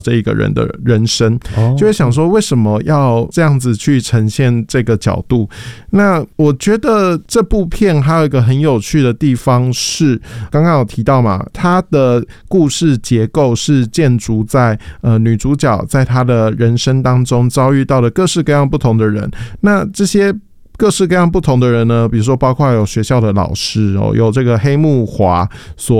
这一个人的人生，就会想说为什么要这样子去呈现这个角度。那我觉得这部片还有一个很有趣的地方是，刚刚有提到嘛，它的故事结构是建筑在女主角在她的人生当中遭遇到的各式各样不同的人，那这些各式各样不同的人呢，比如说包括有学校的老师有这个黑木华所